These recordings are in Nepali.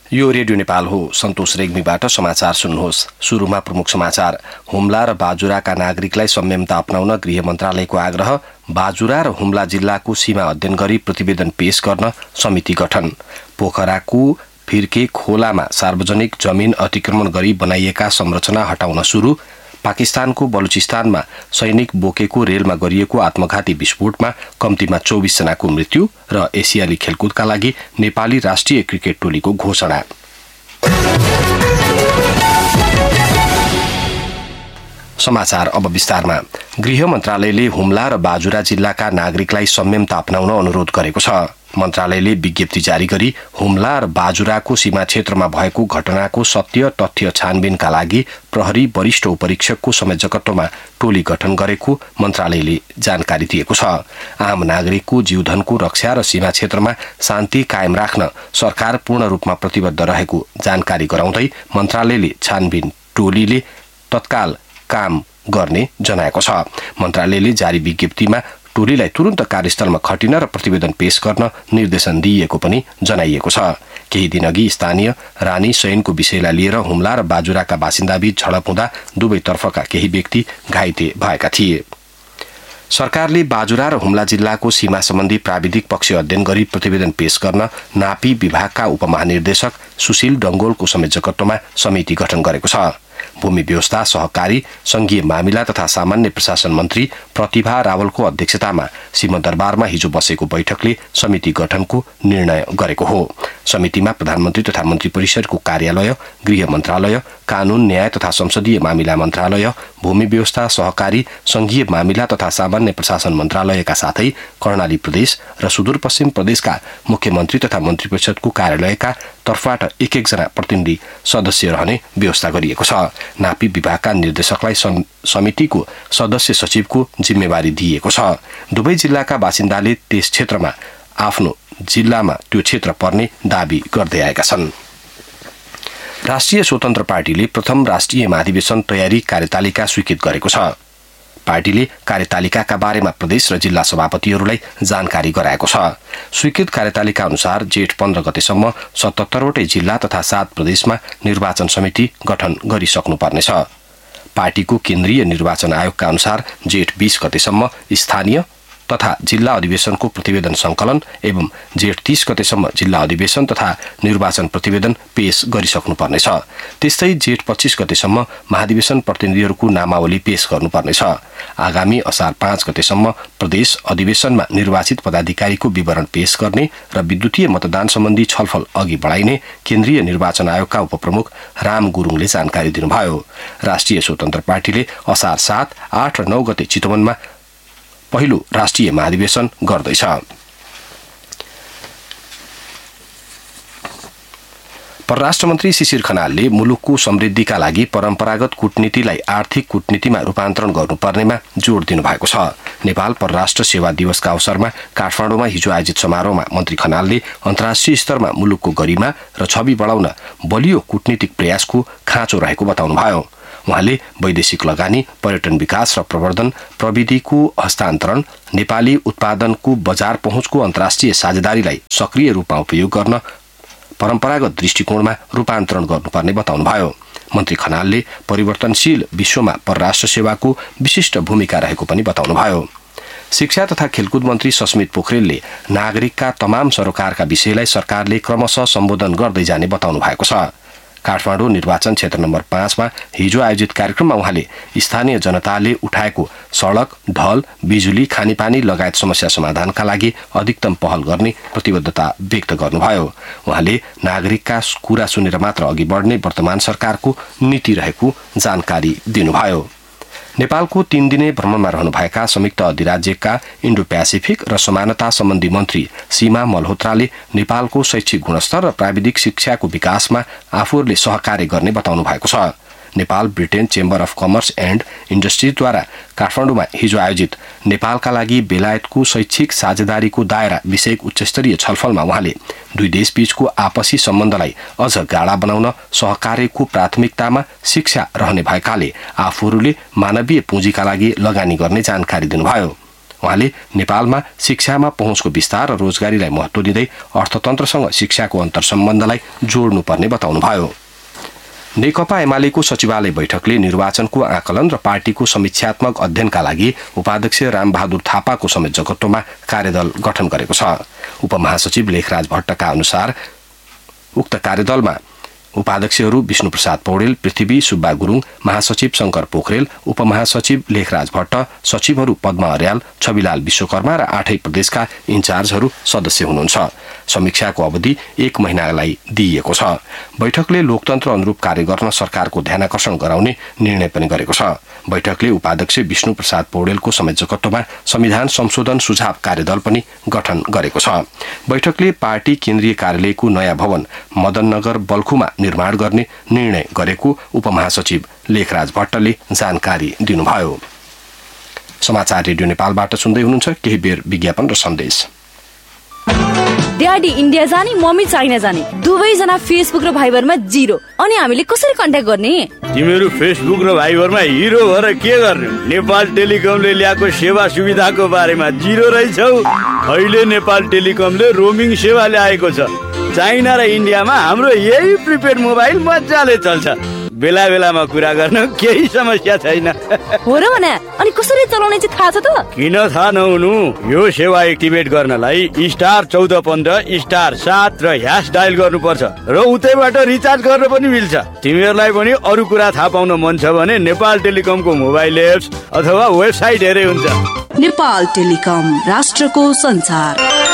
यो रेडियो नेपाल हो। सन्तोष रेग्मीबाट समाचार सुन्नुहोस्। सुरुमा प्रमुख समाचार। हुम्ला र बाजुराका नागरिकलाई संयमता अपनाउन गृह मन्त्रालयको आग्रह। बाजुरा र हुम्ला जिल्लाको सीमा अध्ययन गरी प्रतिवेदन पेश गर्न समिति गठन। पोखराको फिर्के खोलामा सार्वजनिक जमिन अतिक्रमण गरी बनाइएका संरचना हटाउन सुरु। पाकिस्तानको बलुचिस्तानमा सैनिक बोकेको रेलमा गरिएको आत्मघाती विस्फोटमा कम्तीमा 24 जनाको मृत्यु र एसियाली खेलकुदका लागि नेपाली राष्ट्रिय क्रिकेट टोलीको घोषणा। समाचार अब विस्तारमा। गृह मन्त्रालयले हुम्ला र बाजुरा जिल्लाका नागरिकलाई संयमता अपनाउन अनुरोध गरेको छ। मन्त्रालयले विज्ञप्ति जारी गरी हुम्ला र बाजुराको सीमा क्षेत्रमा भएको घटनाको सत्य तथ्य छानबिनका लागि प्रहरी वरिष्ठ उपरीक्षकको संयोजकत्वमा टोली गठन गरेको मन्त्रालयले जानकारी दिएको छ। आम नागरिकको जीवधनको रक्षा र सीमा क्षेत्रमा शान्ति कायम राख्न सरकार पूर्ण रूपमा प्रतिबद्ध रहेको जानकारी गराउँदै मन्त्रालयले छानबिन टोलीले तत्काल काम गर्ने जनाएको छ। मन्त्रालयले जारी विज्ञप्तिमा टोलीलाई तुरन्त कार्यस्थलमा खटिन र प्रतिवेदन पेश गर्न निर्देशन दिइएको पनि जनाइएको छ। केही दिनअघि स्थानीय रानी सैनको विषयलाई लिएर हुम्ला र बाजुराका बासिन्दाबीच झडप हुँदा दुवैतर्फका केही व्यक्ति घाइते भएका थिए। सरकारले बाजुरा र हुम्ला जिल्लाको सीमा सम्बन्धी प्राविधिक पक्ष अध्ययन गरी प्रतिवेदन पेश गर्न नापी विभागका उपमहानिर्देशक सुशील डंगोलको संयोजकत्वमा समिति गठन गरेको छ। भूमि व्यवस्था, सहकारी, संघीय मामिला तथा सामान्य प्रशासन मन्त्री प्रतिभा रावलको अध्यक्षतामा सिंहदरबारमा हिजो बसेको बैठकले समिति गठनको निर्णय गरेको हो। समितिमा प्रधानमन्त्री तथा मन्त्री परिषदको कार्यालय, गृह मन्त्रालय, कानून, न्याय तथा संसदीय मामिला मन्त्रालय, भूमि व्यवस्था, सहकारी, संघीय मामिला तथा सामान्य प्रशासन मन्त्रालयका साथै कर्णाली प्रदेश र सुदूरपश्चिम प्रदेशका मुख्यमन्त्री तथा मन्त्री परिषदको कार्यालयका तर्फबाट एक जना प्रतिनिधि सदस्य रहने व्यवस्था गरिएको छ। नापी विभागका निर्देशकलाई समितिको सदस्य सचिवको जिम्मेवारी दिइएको छ। दुवै जिल्लाका बासिन्दाले त्यस क्षेत्रमा आफ्नो जिल्लामा त्यो क्षेत्र पर्ने दावी गर्दै आएका छन्। राष्ट्रिय स्वतन्त्र पार्टीले प्रथम राष्ट्रिय महाधिवेशन तयारी कार्यतालिका स्वीकृत गरेको छ। पार्टीले कार्यतालिकाका बारेमा प्रदेश र जिल्ला सभापतिहरूलाई जानकारी गराएको छ। स्वीकृत कार्यतालिका अनुसार जेठ 15 गतेसम्म 77वटै जिल्ला तथा 7 प्रदेशमा निर्वाचन समिति गठन गरिसक्नुपर्नेछ। पार्टीको केन्द्रीय निर्वाचन आयोगका अनुसार जेठ 20 गतेसम्म स्थानीय तथा जिल्ला अधिवेशनको प्रतिवेदन संकलन एवं जेठ 30 गतेसम्म जिल्ला अधिवेशन तथा निर्वाचन प्रतिवेदन पेश गरिसक्नुपर्नेछ। त्यस्तै जेठ 25 गतेसम्म महाधिवेशन प्रतिनिधिहरूको नामावली पेश गर्नुपर्नेछ। आगामी असार 5 गतेसम्म प्रदेश अधिवेशनमा निर्वाचित पदाधिकारीको विवरण पेश गर्ने र विद्युतीय मतदान सम्बन्धी छलफल अघि बढाइने केन्द्रीय निर्वाचन आयोगका उपप्रमुख राम गुरुङले जानकारी दिनुभयो। राष्ट्रिय स्वतन्त्र पार्टीले असार 7, 8 र 9 गते चितवनमा पहिलो राष्ट्रिय महाधिवेशन गर्दैछ। परराष्ट्र मन्त्री शिशिर खनालले मुलुकको समृद्धिका लागि परम्परागत कूटनीतिलाई आर्थिक कूटनीतिमा रूपान्तरण गर्नुपर्नेमा जोड़ दिनुभएको छ। नेपाल परराष्ट्र सेवा दिवसका अवसरमा काठमाडौँमा हिजो आयोजित समारोहमा मन्त्री खनालले अन्तर्राष्ट्रिय स्तरमा मुलुकको गरिमा र छवि बढाउन बलियो कूटनीतिक प्रयासको खाँचो रहेको बताउनुभयो। उहाँले वैदेशिक लगानी, पर्यटन विकास र प्रवर्धन, प्रविधिको हस्तान्तरण, नेपाली उत्पादनको बजार पहुँचको अन्तर्राष्ट्रिय साझेदारीलाई सक्रिय रूपमा उपयोग गर्न परम्परागत दृष्टिकोणमा रूपान्तरण गर्नुपर्ने बताउनुभयो। मन्त्री खनालले परिवर्तनशील विश्वमा परराष्ट्र सेवाको विशिष्ट भूमिका रहेको पनि बताउनुभयो। शिक्षा तथा खेलकुद मन्त्री सस्मित पोखरेलले नागरिकका तमाम सरोकारका विषयलाई सरकारले क्रमशः सम्बोधन गर्दै जाने बताउनु भएको छ। काठमाडौँ निर्वाचन क्षेत्र नम्बर 5 मा हिजो आयोजित कार्यक्रममा उहाँले स्थानीय जनताले उठाएको सडक, ढल, बिजुली, खानेपानी लगायत समस्या समाधानका लागि अधिकतम पहल गर्ने प्रतिबद्धता व्यक्त गर्नुभयो। उहाँले नागरिकका कुरा सुनेर मात्र अघि बढ्ने वर्तमान सरकारको नीति रहेको जानकारी दिनुभयो। नेपालको 3 दिने भ्रमणमा रहनुभएका संयुक्त अधिराज्यका इन्डो पेसिफिक र समानता सम्बन्धी मन्त्री सीमा मल्होत्राले नेपालको शैक्षिक गुणस्तर र प्राविधिक शिक्षाको विकासमा आफूहरूले सहकार्य गर्ने बताउनु भएको छ। Nepal Britain chamber of commerce and इन्डस्ट्रीद्वारा काठमाडौँमा हिजो आयोजित नेपालका लागि बेलायतको शैक्षिक साझेदारीको दायरा विषयक उच्चस्तरीय छलफलमा उहाँले दुई देशबीचको आपसी सम्बन्धलाई अझ गाढा बनाउन सहकार्यको प्राथमिकतामा शिक्षा रहने भएकाले आफूहरूले मानवीय पुँजीका लागि लगानी गर्ने जानकारी दिनुभयो। उहाँले नेपालमा शिक्षामा पहुँचको विस्तार र रोजगारीलाई महत्त्व दिँदै अर्थतन्त्रसँग शिक्षाको अन्तर्सम्बन्धलाई जोड्नुपर्ने बताउनुभयो। नेकपा एमालेको सचिवालय बैठकले निर्वाचनको आकलन र पार्टीको समीक्षात्मक अध्ययनका लागि उपाध्यक्ष रामबहादुर थापाको समेत जगत्तोमा कार्यदल गठन गरेको छ। उपमहासचिव लेखराज भट्टका अनुसार उक्त कार्यदलमा उपाध्यक्षहरू विष्णुप्रसाद पौडेल, पृथ्वी सुब्बा गुरुङ, महासचिव शंकर पोखरेल, उपमहासचिव लेखराज भट्ट, सचिवहरू पद्मा अर्याल, छविलाल विश्वकर्मा र 8 प्रदेशका इन्चार्जहरू सदस्य हुनुहुन्छ। समीक्षाको अवधि 1 महिनालाई दिइएको छ। बैठकले लोकतन्त्र अनुरूप कार्य गर्न सरकारको ध्यानाकर्षण गराउने निर्णय पनि गरेको छ। बैठकले उपाध्यक्ष विष्णुप्रसाद पौडेलको समेत जगत्तोमा संविधान संशोधन सुझाव कार्यदल पनि गठन गरेको छ। बैठकले पार्टी केन्द्रीय कार्यालयको नयाँ भवन मदननगर बल्खुमा निर्माण गर्ने निर्णय गरेको उपमहासचिव लेखराज भट्टले जानकारी दिनुभयो। समाचार रेडियो नेपालबाट सुन्दै हुनुहुन्छ। केही बेर विज्ञापन र सन्देश। ड्याडी इन्डिया जाने, मम्मी चाइना जाने, दुवैजना फेसबुक र भाइबरमा 0। अनि हामीले कसरी कन्ट्याक्ट गर्ने? तिमीहरू फेसबुक र भाइबरमा हिरो भएर के गर्ने? नेपाल टेलिकमले ल्याएको सेवा सुविधाको बारेमा 0 रहेछौ। अहिले नेपाल टेलिकमले रोमिङ सेवा ल्याएको छ। चाइना र इन्डियामा हाम्रो यही प्रिपेड मोबाइल मजाले चल्छ। बेला बेलामा कुरा गर्न केही समस्या छैन। हो र भने अनि कसरी चलाउने चाहिँ थाहा छ त? किन थाहा नहुनु? यो सेवा एक्टिभेट गर्नलाई *1414*7 र # डायल गर्नुपर्छ र उतैबाट रिचार्ज गर्न पनि मिल्छ। तिमीहरूलाई पनि अरू कुरा थाहा पाउन मन छ भने नेपाल टेलिकमको मोबाइल एप्स अथवा वेबसाइट हेरे हुन्छ। नेपाल टेलिकम, राष्ट्रको संचार।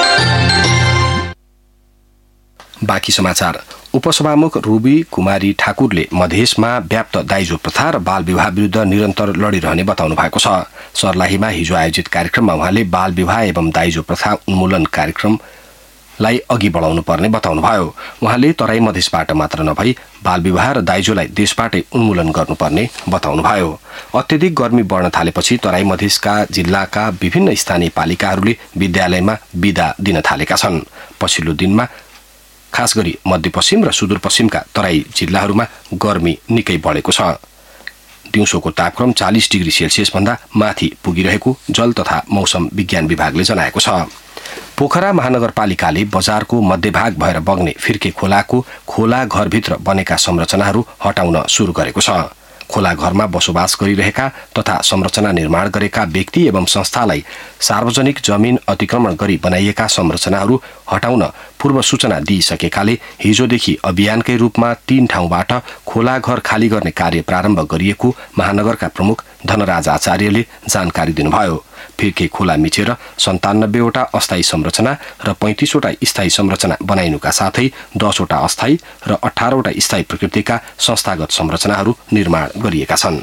बाँकी समाचार। उपसभामुख रुबी कुमारी ठाकुरले मधेसमा व्याप्त दाइजो प्रथा र बाल विवाह विरुद्ध निरन्तर लडिरहने बताउनु भएको छ। सर्लाहीमा हिजो आयोजित कार्यक्रममा उहाँले बाल विवाह एवं दाइजो प्रथा उन्मूलन कार्यक्रमलाई अघि बढाउनु पर्ने बताउनुभयो। उहाँले तराई मधेसबाट मात्र नभई बाल विवाह र दाइजोलाई देशबाटै उन्मूलन गर्नुपर्ने बताउनुभयो। अत्यधिक गर्मी बढ्न थालेपछि तराई मधेसका जिल्लाका विभिन्न स्थानीय पालिकाहरूले विद्यालयमा बिदा दिन थालेका छन्। पछिल्लो दिनमा खास गरी मध्यपश्चिम र सुदूरपश्चिमका तराई जिल्लाहरूमा गर्मी निकै बढेको छ। दिउँसोको तापक्रम 40 डिग्री सेल्सियस भन्दा माथि पुगिरहेको जल तथा मौसम विज्ञान विभागले जनाएको छ। पोखरा महानगरपालिकाले बजारको मध्यभाग भएर बग्ने फिर्के खोलाको खोला घरभित्र बनेका संरचनाहरू हटाउन सुरु गरेको छ। खोला घरमा बसोबास गरिरहेका तथा संरचना निर्माण गरेका व्यक्ति एवं संस्थालाई सार्वजनिक जमिन अतिक्रमण गरी बनाइएका संरचनाहरू हटाउन पूर्व सूचना दिइसकेकाले हिजोदेखि अभियानकै रूपमा 3 ठाउँबाट खोला घर खाली गर्ने कार्य प्रारम्भ गरिएको महानगरका प्रमुख धनराज आचार्यले जानकारी दिनुभयो। फिर्के खोला मिचेर 97 वटा अस्थायी संरचना र 35 वटा स्थायी संरचना बनाइनुका साथै 10 वटा अस्थायी र 18 वटा स्थायी प्रकृतिका संस्थागत संरचनाहरू निर्माण गरिएका छन्।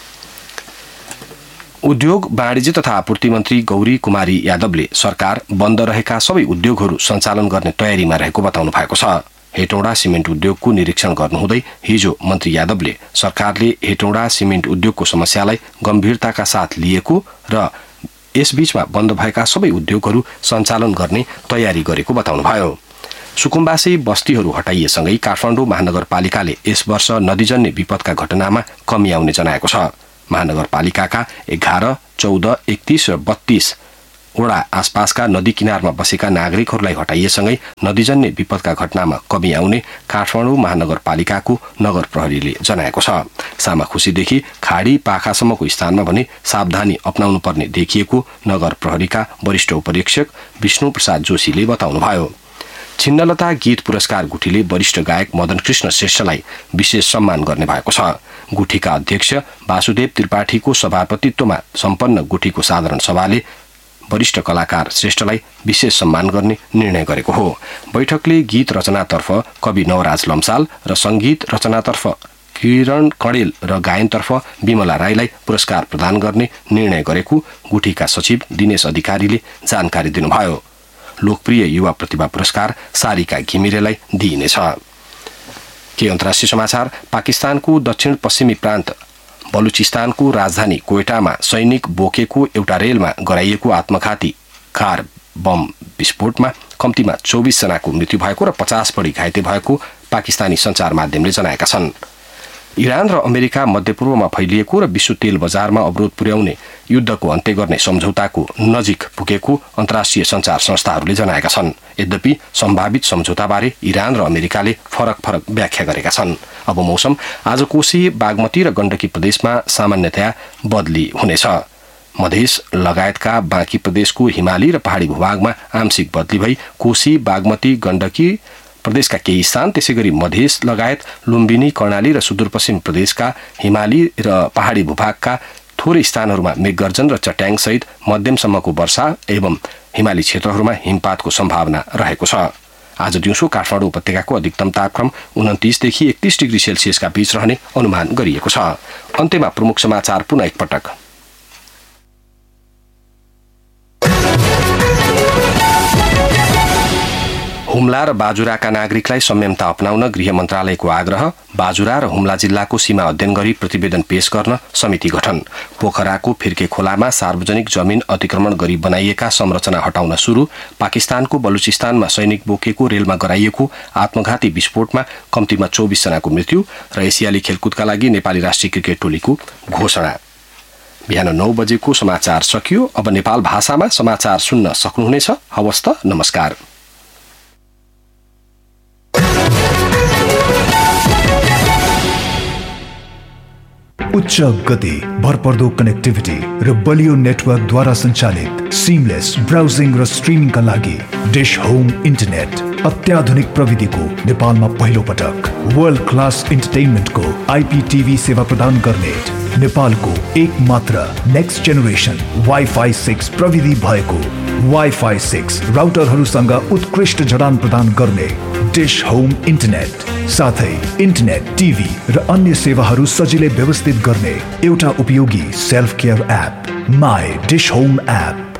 उद्योग वाणिज्य तथा आपूर्ति मन्त्री गौरी कुमारी यादवले सरकार बन्द रहेका सबै उद्योगहरू सञ्चालन गर्ने तयारीमा रहेको बताउनु भएको छ। हेटौँडा सिमेन्ट उद्योगको निरीक्षण गर्नुहुँदै हिजो मन्त्री यादवले सरकारले हेटौँडा सिमेन्ट उद्योगको समस्यालाई गम्भीरताका साथ लिएको र यसबीचमा बन्द भएका सबै उद्योगहरू सञ्चालन गर्ने तयारी गरेको बताउनुभयो। सुकुम्बासी बस्तीहरू हटाइएसँगै काठमाडौँ महानगरपालिकाले यस वर्ष नदीजन्य विपदका घटनामा कमी आउने जनाएको छ। महानगरपालिकाका 11, 14, 31 र 32 वडा आसपासका नदी किनारमा बसेका नागरिकहरूलाई हटाइएसँगै नदीजन्य विपदका घटनामा कमी आउने काठमाडौँ महानगरपालिकाको नगर प्रहरीले जनाएको छ। सामाखुसीदेखि खाडी पाखासम्मको स्थानमा भने सावधानी अपनाउनु पर्ने देखिएको नगर प्रहरीका वरिष्ठ उपरीक्षक विष्णु प्रसाद जोशीले बताउनुभयो। छिन्नलता गीत पुरस्कार गुठीले वरिष्ठ गायक मदन कृष्ण श्रेष्ठलाई विशेष सम्मान गर्ने भएको छ। गुठीका अध्यक्ष वासुदेव त्रिपाठीको सभापतित्वमा सम्पन्न गुठीको साधारण सभाले वरिष्ठ कलाकार श्रेष्ठलाई विशेष सम्मान गर्ने निर्णय गरेको हो। बैठकले गीत रचनातर्फ कवि नवराज लम्साल र संगीत रचनातर्फ किरण कणेल र गायनतर्फ विमला राईलाई पुरस्कार प्रदान गर्ने निर्णय गरेको गुठीका सचिव दिनेश अधिकारीले जानकारी दिनुभयो। लोकप्रिय युवा प्रतिभा पुरस्कार सारिका घिमिरेलाई दिइनेछ। के अन्तर्राष्ट्रिय समाचार। पाकिस्तानको दक्षिण पश्चिमी प्रान्त बलुचिस्तानको राजधानी कोइटामा सैनिक बोकेको एउटा रेलमा गराइएको आत्मघाती कार बम विस्फोटमा कम्तीमा 24 जनाको मृत्यु भएको र 50 बढी घाइते भएको पाकिस्तानी सञ्चार माध्यमले जनाएका छन्। इरान र अमेरिका मध्यपूर्वमा फैलिएको र विश्व तेल बजारमा अवरोध पुर्याउने युद्धको अन्त्य गर्ने सम्झौताको नजिक पुगेको अन्तर्राष्ट्रिय सञ्चार संस्थाहरूले जनाएका छन्। यद्यपि सम्भावित सम्झौताबारे इरान र अमेरिकाले फरक व्याख्या गरेका छन्। अब मौसम। आज कोशी, बागमती र गण्डकी प्रदेशमा सामान्यतया बदली हुनेछ। मधेस लगायतका बाँकी प्रदेशको हिमाली र पहाडी भूभागमा आंशिक बदली भई कोशी, बागमती, गण्डकी प्रदेशका केही स्थान, त्यसैगरी मधेस लगायत लुम्बिनी, कर्णाली र सुदूरपश्चिम प्रदेशका हिमाली र पहाडी भूभागका थोरै स्थानहरूमा मेघगर्जन र चट्याङसहित मध्यमसम्मको वर्षा एवं हिमाली क्षेत्रहरूमा हिमपातको सम्भावना रहेको छ। आज दिउँसो काठमाडौँ उपत्यकाको अधिकतम तापक्रम 29 देखि 31 डिग्री सेल्सियसका बीच रहने अनुमान गरिएको छ। अन्त्यमा प्रमुख समाचार पुनः एकपटक। हुम्ला र बाजुराका नागरिकलाई संयमता अपनाउन गृह मन्त्रालयको आग्रह। बाजुरा र हुम्ला जिल्लाको सीमा अध्ययन गरी प्रतिवेदन पेश गर्न समिति गठन। पोखराको फिर्के खोलामा सार्वजनिक जमिन अतिक्रमण गरी बनाइएका संरचना हटाउन सुरु। पाकिस्तानको बलुचिस्तानमा सैनिक बोकेको रेलमा गराइएको आत्मघाती विस्फोटमा कम्तीमा 24 जनाको मृत्यु र एसियाली खेलकुदका लागि नेपाली राष्ट्रिय क्रिकेट टोलीको घोषणा। बिहान 9 बजेको समाचार सकियो। अब नेपाल भाषामा समाचार सुन्न सक्नुहुनेछ। हवस् त, नमस्कार। उच्च गति, भरपर्दो कनेक्टिभिटी र बलियो नेटवर्कद्वारा सञ्चालित सिमलेस ब्राउजिङ र स्ट्रिमिङका लागि डिश होम इन्टरनेट अत्याधुनिक प्रविधिको नेपालमा पहिलो पटक वर्ल्ड क्लास इन्टरटेनमेन्टको IPTV सेवा प्रदान गर्ने नेपालको एक मात्र नेक्स्ट जेनेरेसन वाइफाई 6 प्रविधि भएको वाइफाई 6 राउटरहरूसँग उत्कृष्ट जडान प्रदान गर्ने डिश होम इन्टरनेट साथै इन्टरनेट, टिभी र अन्य सेवाहरू सजिलै व्यवस्थित गर्ने एउटा उपयोगी self care app my dish home app.